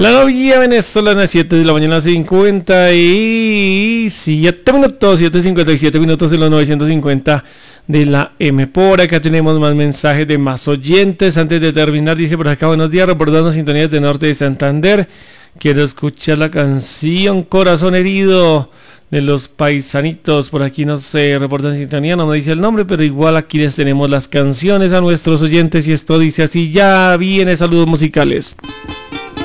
La novia venezolana, 7 de la mañana, 57 minutos, 7:57 minutos en los 950 de la M. Por acá tenemos más mensajes de más oyentes. Antes de terminar, dice por acá: buenos días, reportando sintonías de Norte de Santander. Quiero escuchar la canción Corazón Herido de los Paisanitos. Por aquí no se reportan sintonía, no me dice el nombre, pero igual aquí les tenemos las canciones a nuestros oyentes y esto dice así: ya viene, saludos musicales.